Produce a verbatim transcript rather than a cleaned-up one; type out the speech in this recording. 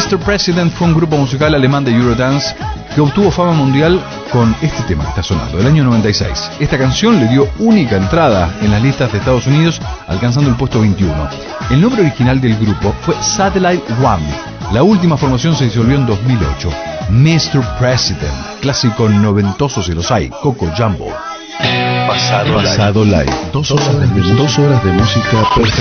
mister President fue un grupo musical alemán de Eurodance que obtuvo fama mundial con este tema que está sonando, del año noventa y seis. Esta canción le dio única entrada en las listas de Estados Unidos, alcanzando el puesto veintiuno. El nombre original del grupo fue Satellite One. La última formación se disolvió en dos mil ocho. mister President, clásico noventoso si los hay, Coco Jumbo. Pasado, Pasado Live. Dos horas de, dos horas de música perfecta.